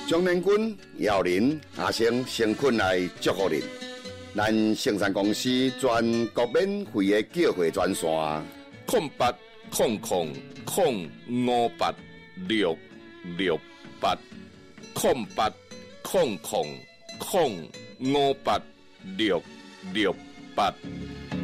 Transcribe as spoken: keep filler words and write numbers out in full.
中年军姚林下生成困来祝福您。咱盛山公司全国免费的叫货专线： 空八空空空五八六六八空八空空空五八六六八。